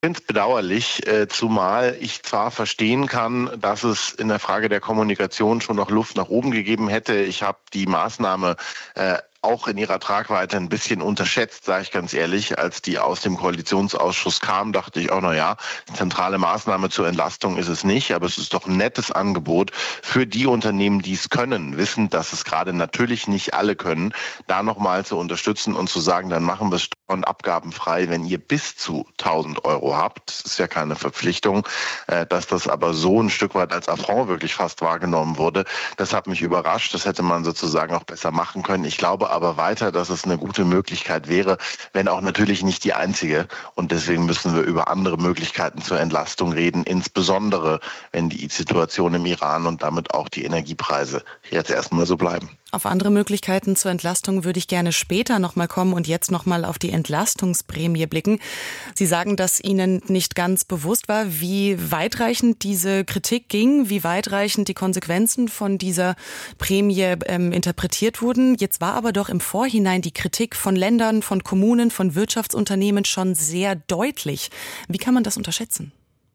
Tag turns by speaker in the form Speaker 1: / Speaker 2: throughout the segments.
Speaker 1: Ich finde es bedauerlich, zumal ich zwar verstehen kann, dass es in der Frage der Kommunikation schon noch Luft nach oben gegeben hätte. Ich habe die Maßnahme auch in ihrer Tragweite ein bisschen unterschätzt, sage ich ganz ehrlich. Als die aus dem Koalitionsausschuss kam, dachte ich auch, zentrale Maßnahme zur Entlastung ist es nicht, aber es ist doch ein nettes Angebot für die Unternehmen, die es können, wissend, dass es gerade natürlich nicht alle können, da nochmal zu unterstützen und zu sagen, dann machen wir es steuer- und abgabenfrei, wenn ihr bis zu 1.000 Euro habt. Das ist ja keine Verpflichtung, dass das aber so ein Stück weit als Affront wirklich fast wahrgenommen wurde. Das hat mich überrascht. Das hätte man sozusagen auch besser machen können. Ich glaube aber weiter, dass es eine gute Möglichkeit wäre, wenn auch natürlich nicht die einzige. Und deswegen müssen wir über andere Möglichkeiten zur Entlastung reden, insbesondere wenn die Situation im Iran und damit auch die Energiepreise jetzt erstmal so bleiben.
Speaker 2: Auf andere Möglichkeiten zur Entlastung würde ich gerne später nochmal kommen und jetzt nochmal auf die Entlastungsprämie blicken. Sie sagen, dass Ihnen nicht ganz bewusst war, wie weitreichend diese Kritik ging, wie weitreichend die Konsequenzen von dieser Prämie interpretiert wurden. Jetzt war aber doch im Vorhinein die Kritik von Ländern, von Kommunen, von Wirtschaftsunternehmen schon sehr deutlich. Wie kann man das unterschätzen?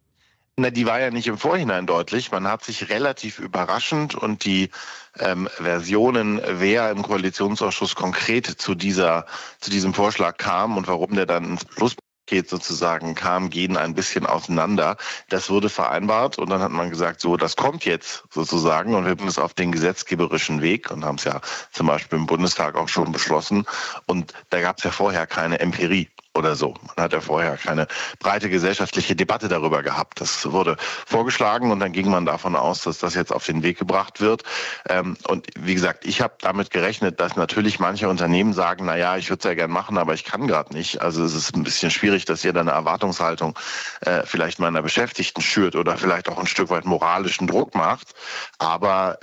Speaker 1: Die war ja nicht im Vorhinein deutlich. Man hat sich relativ überraschend und die Versionen, wer im Koalitionsausschuss konkret zu diesem Vorschlag kam und warum der dann ins Beschlusspaket sozusagen kam, gehen ein bisschen auseinander. Das wurde vereinbart und dann hat man gesagt, so, das kommt jetzt sozusagen und wir bringen es auf den gesetzgeberischen Weg und haben es ja zum Beispiel im Bundestag auch schon beschlossen. Und da gab es ja vorher keine Empirie oder so. Man hat ja vorher keine breite gesellschaftliche Debatte darüber gehabt. Das wurde vorgeschlagen und dann ging man davon aus, dass das jetzt auf den Weg gebracht wird. Und wie gesagt, ich habe damit gerechnet, dass natürlich manche Unternehmen sagen, ich würde es ja gern machen, aber ich kann gerade nicht. Also es ist ein bisschen schwierig, dass ihr da eine Erwartungshaltung vielleicht meiner Beschäftigten schürt oder vielleicht auch ein Stück weit moralischen Druck macht. Aber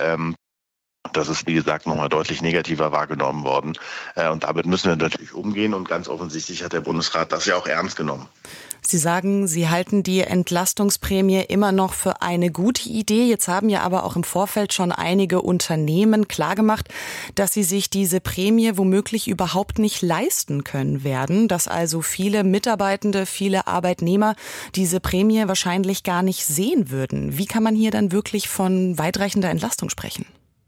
Speaker 1: das ist, wie gesagt, nochmal deutlich negativer wahrgenommen worden. Und damit müssen wir natürlich umgehen. Und ganz offensichtlich hat der Bundesrat das ja auch ernst genommen.
Speaker 2: Sie sagen, Sie halten die Entlastungsprämie immer noch für eine gute Idee. Jetzt haben ja aber auch im Vorfeld schon einige Unternehmen klargemacht, dass sie sich diese Prämie womöglich überhaupt nicht leisten können werden. Dass also viele Mitarbeitende, viele Arbeitnehmer diese Prämie wahrscheinlich gar nicht sehen würden. Wie kann man hier dann wirklich von weitreichender Entlastung sprechen?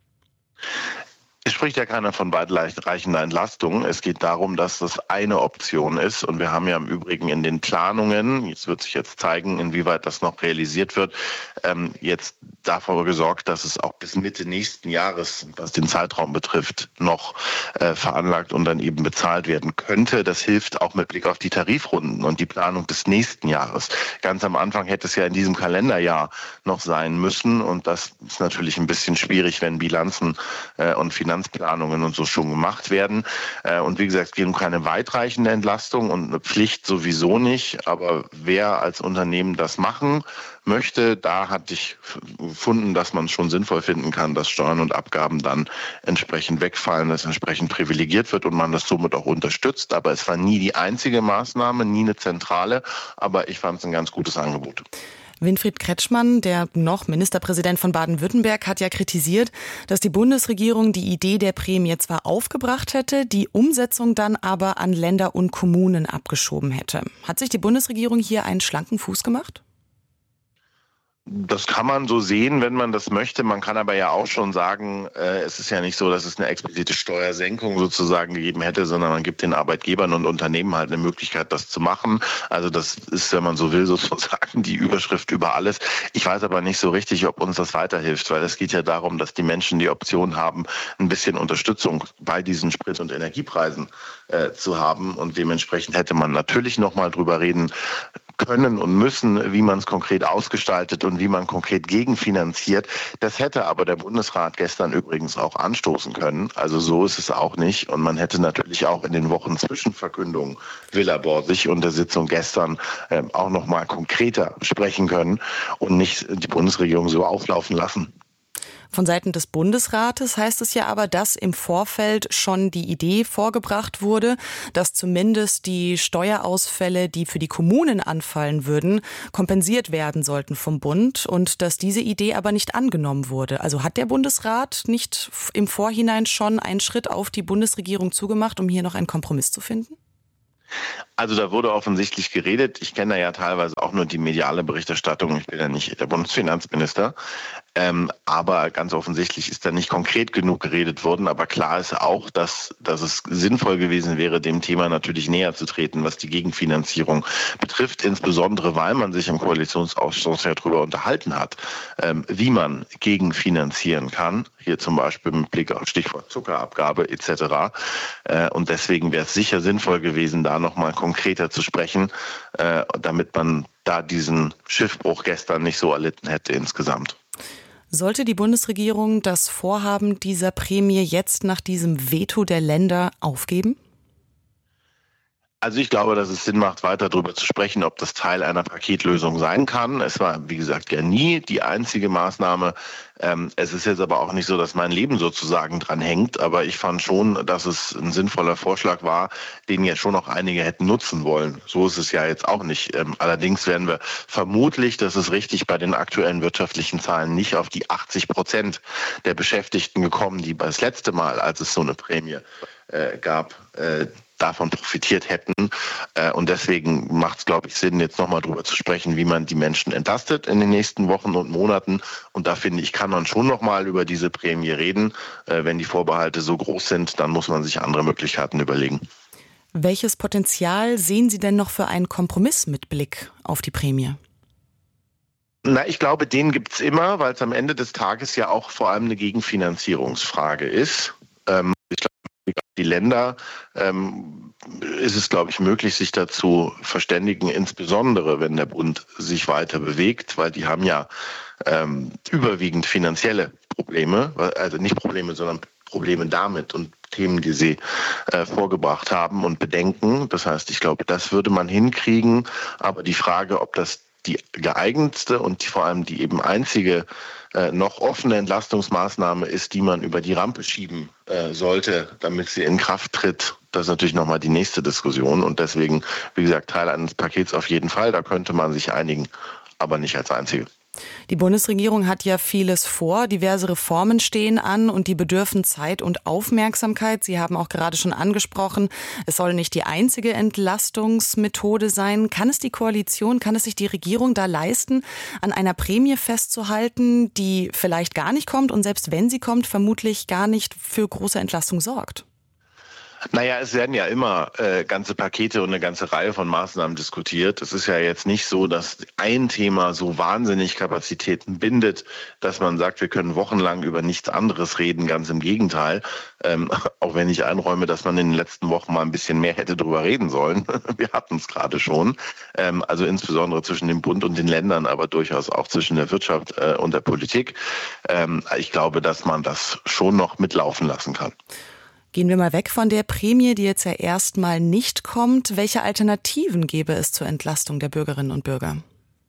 Speaker 1: Es spricht ja keiner von weitreichender Entlastung. Es geht darum, dass das eine Option ist. Und wir haben ja im Übrigen in den Planungen, jetzt wird sich jetzt zeigen, inwieweit das noch realisiert wird, jetzt dafür gesorgt, dass es auch bis Mitte nächsten Jahres, was den Zeitraum betrifft, noch veranlagt und dann eben bezahlt werden könnte. Das hilft auch mit Blick auf die Tarifrunden und die Planung des nächsten Jahres. Ganz am Anfang hätte es ja in diesem Kalenderjahr noch sein müssen. Und das ist natürlich ein bisschen schwierig, wenn Bilanzen und Finanzplanungen und so schon gemacht werden. Und wie gesagt, es geht um keine weitreichende Entlastung und eine Pflicht sowieso nicht. Aber wer als Unternehmen das machen möchte, da hatte ich gefunden, dass man es schon sinnvoll finden kann, dass Steuern und Abgaben dann entsprechend wegfallen, dass entsprechend privilegiert wird und man das somit auch unterstützt. Aber es war nie die einzige Maßnahme, nie eine zentrale. Aber ich fand es ein ganz gutes Angebot.
Speaker 2: Winfried Kretschmann, der noch Ministerpräsident von Baden-Württemberg, hat ja kritisiert, dass die Bundesregierung die Idee der Prämie zwar aufgebracht hätte, die Umsetzung dann aber an Länder und Kommunen abgeschoben hätte. Hat sich die Bundesregierung hier einen schlanken Fuß gemacht?
Speaker 1: Das kann man so sehen, wenn man das möchte. Man kann aber ja auch schon sagen, es ist ja nicht so, dass es eine explizite Steuersenkung sozusagen gegeben hätte, sondern man gibt den Arbeitgebern und Unternehmen halt eine Möglichkeit, das zu machen. Also das ist, wenn man so will, sozusagen die Überschrift über alles. Ich weiß aber nicht so richtig, ob uns das weiterhilft, weil es geht ja darum, dass die Menschen die Option haben, ein bisschen Unterstützung bei diesen Sprit- und Energiepreisen zu haben. Und dementsprechend hätte man natürlich noch mal drüber reden können und müssen, wie man es konkret ausgestaltet und wie man konkret gegenfinanziert. Das hätte aber der Bundesrat gestern übrigens auch anstoßen können. Also so ist es auch nicht. Und man hätte natürlich auch in den Wochen zwischen Verkündung Villa Borsig und der Sitzung gestern auch noch mal konkreter sprechen können und nicht die Bundesregierung so auflaufen lassen.
Speaker 2: Von Seiten des Bundesrates heißt es ja aber, dass im Vorfeld schon die Idee vorgebracht wurde, dass zumindest die Steuerausfälle, die für die Kommunen anfallen würden, kompensiert werden sollten vom Bund und dass diese Idee aber nicht angenommen wurde. Also hat der Bundesrat nicht im Vorhinein schon einen Schritt auf die Bundesregierung zugemacht, um hier noch einen Kompromiss zu finden?
Speaker 1: Also da wurde offensichtlich geredet. Ich kenne da ja teilweise auch nur die mediale Berichterstattung. Ich bin ja nicht der Bundesfinanzminister. Aber ganz offensichtlich ist da nicht konkret genug geredet worden. Aber klar ist auch, dass es sinnvoll gewesen wäre, dem Thema natürlich näher zu treten, was die Gegenfinanzierung betrifft. Insbesondere, weil man sich im Koalitionsausschuss ja darüber unterhalten hat, wie man gegenfinanzieren kann. Hier zum Beispiel mit Blick auf Stichwort Zuckerabgabe etc. Und deswegen wäre es sicher sinnvoll gewesen, da nochmal konkreter zu sprechen, damit man da diesen Schiffbruch gestern nicht so erlitten hätte insgesamt.
Speaker 2: Sollte die Bundesregierung das Vorhaben dieser Prämie jetzt nach diesem Veto der Länder aufgeben?
Speaker 1: Also ich glaube, dass es Sinn macht, weiter darüber zu sprechen, ob das Teil einer Paketlösung sein kann. Es war, wie gesagt, ja nie die einzige Maßnahme. Es ist jetzt aber auch nicht so, dass mein Leben sozusagen dran hängt. Aber ich fand schon, dass es ein sinnvoller Vorschlag war, den ja schon noch einige hätten nutzen wollen. So ist es ja jetzt auch nicht. Allerdings werden wir vermutlich, das ist richtig, bei den aktuellen wirtschaftlichen Zahlen nicht auf die 80% der Beschäftigten gekommen, die das letzte Mal, als es so eine Prämie gab, davon profitiert hätten. Und deswegen macht es, glaube ich, Sinn, jetzt nochmal drüber zu sprechen, wie man die Menschen entlastet in den nächsten Wochen und Monaten. Und da finde ich, kann man schon nochmal über diese Prämie reden. Wenn die Vorbehalte so groß sind, dann muss man sich andere Möglichkeiten überlegen.
Speaker 2: Welches Potenzial sehen Sie denn noch für einen Kompromiss mit Blick auf die Prämie?
Speaker 1: Na, ich glaube, den gibt es immer, weil es am Ende des Tages ja auch vor allem eine Gegenfinanzierungsfrage ist. Ich glaube, die Länder ist es, glaube ich, möglich, sich dazu verständigen, insbesondere wenn der Bund sich weiter bewegt, weil die haben ja überwiegend finanzielle Probleme, also nicht Probleme, sondern Probleme damit und Themen, die sie vorgebracht haben und Bedenken. Das heißt, ich glaube, das würde man hinkriegen, aber die Frage, ob das die geeignetste und vor allem die eben einzige noch offene Entlastungsmaßnahme ist, die man über die Rampe schieben sollte, damit sie in Kraft tritt. Das ist natürlich nochmal die nächste Diskussion und deswegen, wie gesagt, Teil eines Pakets auf jeden Fall. Da könnte man sich einigen, aber nicht als einzige.
Speaker 2: Die Bundesregierung hat ja vieles vor, diverse Reformen stehen an und die bedürfen Zeit und Aufmerksamkeit. Sie haben auch gerade schon angesprochen, es soll nicht die einzige Entlastungsmethode sein. Kann es die Koalition, kann es sich die Regierung da leisten, an einer Prämie festzuhalten, die vielleicht gar nicht kommt und selbst wenn sie kommt, vermutlich gar nicht für große Entlastung sorgt?
Speaker 1: Naja, es werden ja immer ganze Pakete und eine ganze Reihe von Maßnahmen diskutiert. Es ist ja jetzt nicht so, dass ein Thema so wahnsinnig Kapazitäten bindet, dass man sagt, wir können wochenlang über nichts anderes reden. Ganz im Gegenteil. Auch wenn ich einräume, dass man in den letzten Wochen mal ein bisschen mehr hätte drüber reden sollen. Wir hatten es gerade schon. Also insbesondere zwischen dem Bund und den Ländern, aber durchaus auch zwischen der Wirtschaft und der Politik. Ich glaube, dass man das schon noch mitlaufen lassen kann.
Speaker 2: Gehen wir mal weg von der Prämie, die jetzt ja erstmal nicht kommt. Welche Alternativen gäbe es zur Entlastung der Bürgerinnen und Bürger?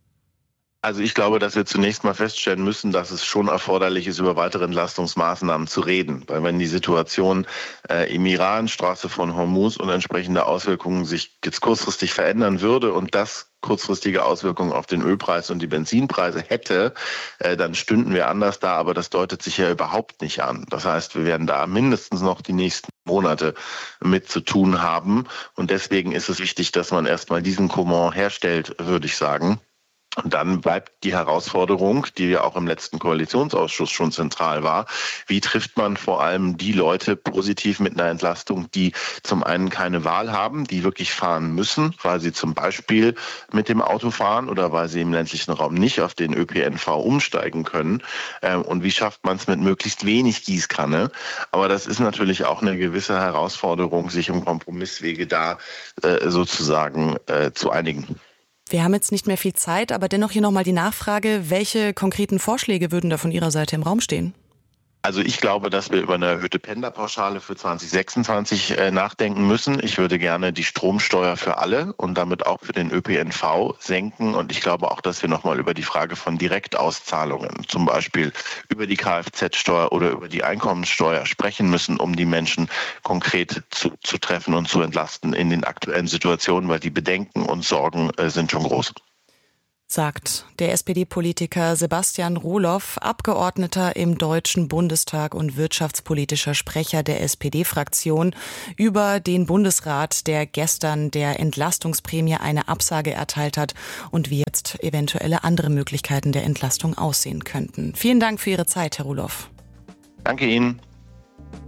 Speaker 1: Also ich glaube, dass wir zunächst mal feststellen müssen, dass es schon erforderlich ist, über weitere Entlastungsmaßnahmen zu reden. Weil wenn die Situation im Iran, Straße von Hormuz und entsprechende Auswirkungen sich jetzt kurzfristig verändern würde und das kurzfristige Auswirkungen auf den Ölpreis und die Benzinpreise hätte, dann stünden wir anders da. Aber das deutet sich ja überhaupt nicht an. Das heißt, wir werden da mindestens noch die nächsten Monate mit zu tun haben. Und deswegen ist es wichtig, dass man erstmal diesen Comment herstellt, würde ich sagen. Und dann bleibt die Herausforderung, die ja auch im letzten Koalitionsausschuss schon zentral war, wie trifft man vor allem die Leute positiv mit einer Entlastung, die zum einen keine Wahl haben, die wirklich fahren müssen, weil sie zum Beispiel mit dem Auto fahren oder weil sie im ländlichen Raum nicht auf den ÖPNV umsteigen können. Und wie schafft man es mit möglichst wenig Gießkanne? Aber das ist natürlich auch eine gewisse Herausforderung, sich im Kompromisswege da sozusagen zu einigen.
Speaker 2: Wir haben jetzt nicht mehr viel Zeit, aber dennoch hier nochmal die Nachfrage, welche konkreten Vorschläge würden da von Ihrer Seite im Raum stehen?
Speaker 1: Also ich glaube, dass wir über eine erhöhte Pendlerpauschale für 2026 nachdenken müssen. Ich würde gerne die Stromsteuer für alle und damit auch für den ÖPNV senken. Und ich glaube auch, dass wir nochmal über die Frage von Direktauszahlungen, zum Beispiel über die Kfz-Steuer oder über die Einkommenssteuer sprechen müssen, um die Menschen konkret zu treffen und zu entlasten in den aktuellen Situationen, weil die Bedenken und Sorgen sind schon groß.
Speaker 2: sagt der SPD-Politiker Sebastian Rohloff, Abgeordneter im Deutschen Bundestag und wirtschaftspolitischer Sprecher der SPD-Fraktion, über den Bundesrat, der gestern der Entlastungsprämie eine Absage erteilt hat und wie jetzt eventuelle andere Möglichkeiten der Entlastung aussehen könnten. Vielen Dank für Ihre Zeit, Herr Rohloff.
Speaker 1: Danke Ihnen.